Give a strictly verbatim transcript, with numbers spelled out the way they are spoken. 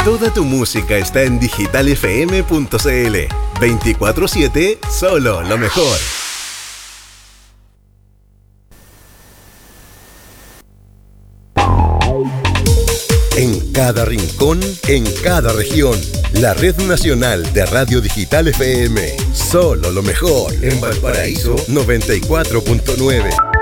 Toda tu música está en digital f m punto c l. veinticuatro siete, solo lo mejor. En cada rincón, en cada región. La Red Nacional de Radio Digital F M. Solo lo mejor. En Valparaíso, noventa y cuatro punto nueve.